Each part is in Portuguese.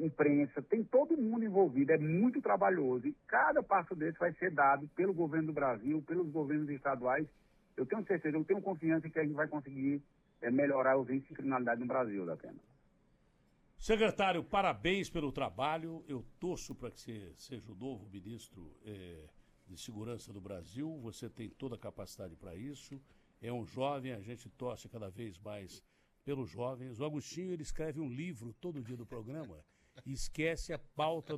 imprensa, tem todo mundo envolvido, é muito trabalhoso. E cada passo desse vai ser dado pelo governo do Brasil, pelos governos estaduais. Eu tenho certeza, eu tenho confiança em que a gente vai conseguir melhorar os índices de criminalidade no Brasil, Datena. Secretário, parabéns pelo trabalho. Eu torço para que você seja o novo ministro de Segurança do Brasil. Você tem toda a capacidade para isso. É um jovem, a gente torce cada vez mais pelos jovens. O Agostinho, ele escreve um livro todo dia do programa e esquece a pauta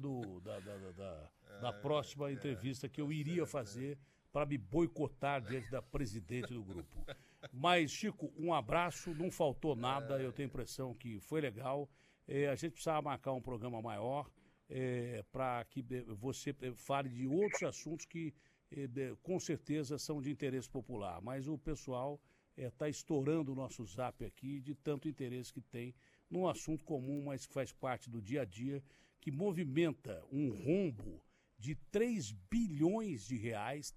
da próxima entrevista que eu iria fazer para me boicotar diante da presidente do grupo. Mas, Chico, um abraço, não faltou nada, eu tenho a impressão que foi legal. A gente precisava marcar um programa maior para que você fale de outros assuntos que com certeza são de interesse popular. Mas o pessoal está estourando o nosso zap aqui de tanto interesse que tem num assunto comum, mas que faz parte do dia a dia, que movimenta um rombo de 3 bilhões de reais,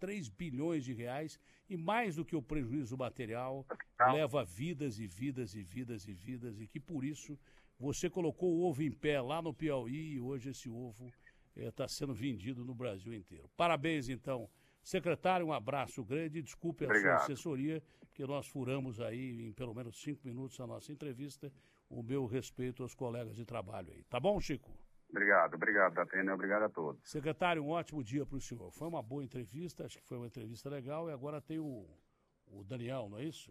e mais do que o prejuízo material, leva vidas e vidas e vidas e vidas, e que por isso você colocou o ovo em pé lá no Piauí e hoje esse ovo está sendo vendido no Brasil inteiro. Parabéns, então, secretário, um abraço grande, desculpe a sua assessoria, porque nós furamos aí em pelo menos 5 minutos a nossa entrevista. O meu respeito aos colegas de trabalho aí. Tá bom, Chico? Obrigado, Datena, obrigado a todos. Secretário, um ótimo dia para o senhor. Foi uma boa entrevista, acho que foi uma entrevista legal, e agora tem o Daniel, não é isso?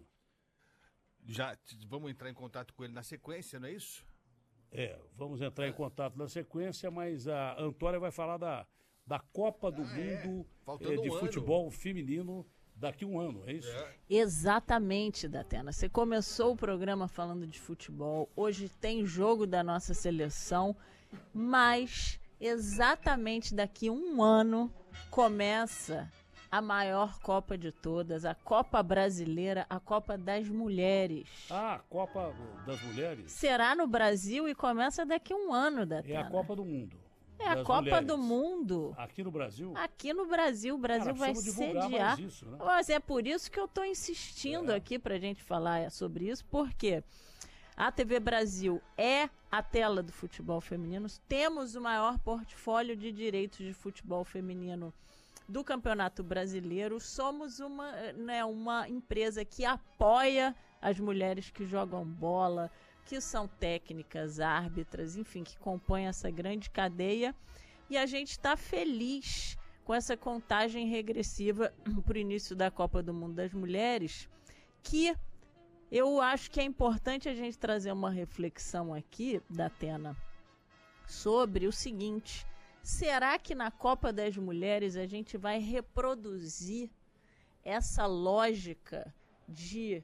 Já vamos entrar em contato com ele na sequência, não é isso? Vamos entrar em contato na sequência, mas a Antônia vai falar da Copa do Mundo de futebol feminino daqui a um ano, é isso? Exatamente, Datena. Você começou o programa falando de futebol, hoje tem jogo da nossa seleção, mas exatamente daqui a um ano começa a maior Copa de todas, a Copa Brasileira, a Copa das Mulheres. Ah, Copa das Mulheres? Será no Brasil e começa daqui a um ano, Datena. É a Copa do Mundo. É a Copa mulheres. Do Mundo. Aqui no Brasil? Aqui no Brasil. O Brasil vai sediar. Isso, né? Mas é por isso que eu estou insistindo aqui para a gente falar sobre isso, porque a TV Brasil é a tela do futebol feminino. Temos o maior portfólio de direitos de futebol feminino do Campeonato Brasileiro. Somos uma empresa que apoia as mulheres que jogam bola, que são técnicas, árbitras, enfim, que compõem essa grande cadeia. E a gente está feliz com essa contagem regressiva para o início da Copa do Mundo das Mulheres, que eu acho que é importante a gente trazer uma reflexão aqui, Datena, sobre o seguinte: será que na Copa das Mulheres a gente vai reproduzir essa lógica de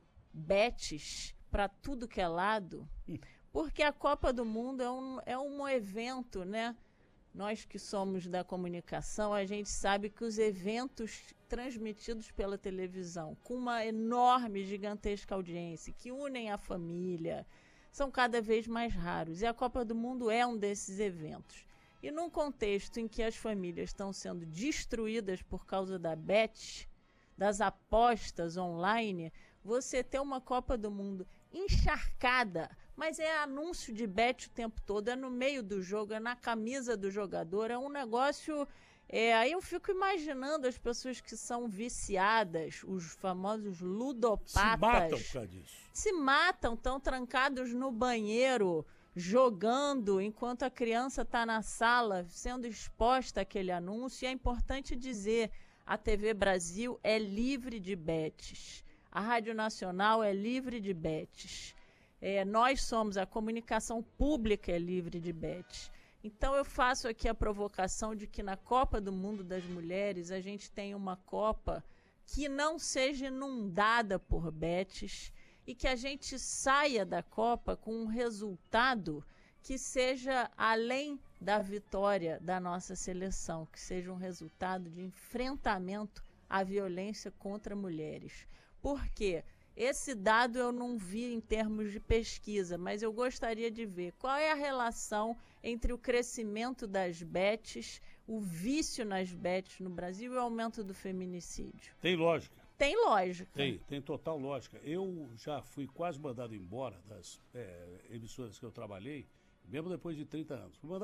bets para tudo que é lado? Porque a Copa do Mundo é um evento, né? Nós que somos da comunicação, a gente sabe que os eventos transmitidos pela televisão, com uma enorme, gigantesca audiência, que unem a família, são cada vez mais raros. E a Copa do Mundo é um desses eventos. E num contexto em que as famílias estão sendo destruídas por causa da bet, das apostas online, você ter uma Copa do Mundo encharcada, mas é anúncio de bet o tempo todo, é no meio do jogo, é na camisa do jogador, é um negócio... aí eu fico imaginando as pessoas que são viciadas, os famosos ludopatas. Se matam por causa disso. Se matam, estão trancados no banheiro, jogando, enquanto a criança está na sala, sendo exposta àquele anúncio. E é importante dizer, a TV Brasil é livre de bets. A Rádio Nacional é livre de bets. Nós somos, a comunicação pública é livre de bets. Então eu faço aqui a provocação de que na Copa do Mundo das Mulheres a gente tem uma Copa que não seja inundada por bets e que a gente saia da Copa com um resultado que seja além da vitória da nossa seleção, que seja um resultado de enfrentamento à violência contra mulheres. Por quê? Esse dado eu não vi em termos de pesquisa, mas eu gostaria de ver qual é a relação entre o crescimento das bets, o vício nas bets no Brasil e o aumento do feminicídio. Tem lógica. Tem lógica. Tem total lógica. Eu já fui quase mandado embora das emissoras que eu trabalhei, mesmo depois de 30 anos. Fui mandado